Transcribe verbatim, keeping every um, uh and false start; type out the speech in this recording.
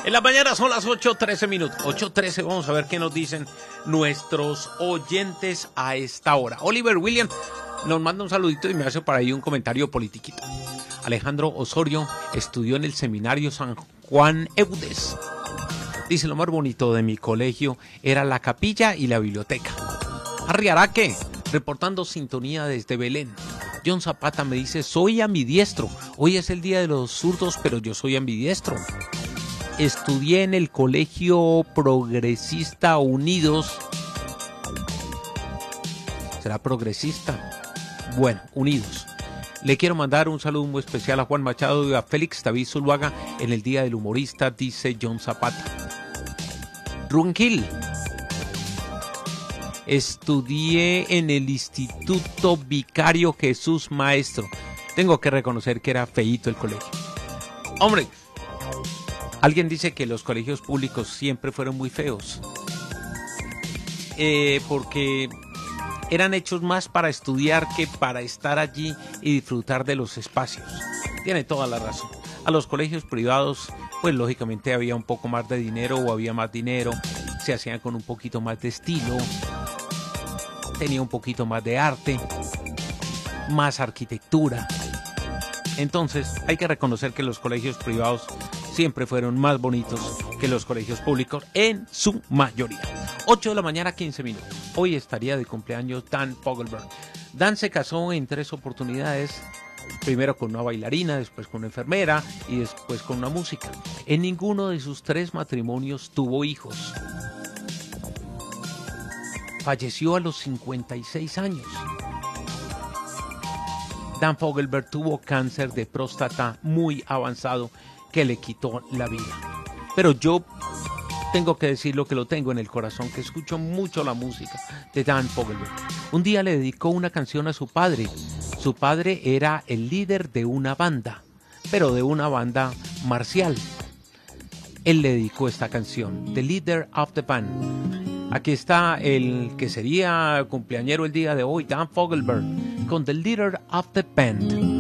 En la mañana son las ocho trece minutos. ocho trece, vamos a ver qué nos dicen nuestros oyentes a esta hora. Oliver William nos manda un saludito y me hace por ahí un comentario politiquito. Alejandro Osorio estudió en el seminario San Juan Eudes. Dice, lo más bonito de mi colegio era la capilla y la biblioteca. Harry Araque, reportando sintonía desde Belén. John Zapata me dice, soy ambidiestro. Hoy es el día de los zurdos, pero yo soy ambidiestro. Estudié en el Colegio Progresista Unidos. ¿Será progresista? Bueno, Unidos. Le quiero mandar un saludo muy especial a Juan Machado y a Félix David Zuluaga en el Día del Humorista, dice John Zapata. Runquil. Estudié en el Instituto Vicario Jesús Maestro. Tengo que reconocer que era feíto el colegio. Hombre, alguien dice que los colegios públicos siempre fueron muy feos. Eh, porque eran hechos más para estudiar que para estar allí y disfrutar de los espacios. Tiene toda la razón. A los colegios privados, pues lógicamente había un poco más de dinero o había más dinero. Se hacían con un poquito más de estilo. Tenía un poquito más de arte. Más arquitectura. Entonces, hay que reconocer que los colegios privados siempre fueron más bonitos que los colegios públicos en su mayoría. ocho de la mañana, quince minutos. Hoy estaría de cumpleaños Dan Fogelberg. Dan se casó en tres oportunidades, primero con una bailarina, después con una enfermera y después con una música. En ninguno de sus tres matrimonios tuvo hijos. Falleció a los cincuenta y seis años. Dan Fogelberg tuvo cáncer de próstata muy avanzado que le quitó la vida. Pero yo tengo que decir lo que lo tengo en el corazón, que escucho mucho la música de Dan Fogelberg. Un día le dedicó una canción a su padre. Su padre era el líder de una banda, pero de una banda marcial. Él le dedicó esta canción, The Leader of the Band. Aquí está el que sería cumpleañero el día de hoy, Dan Fogelberg, con The Leader of the Band.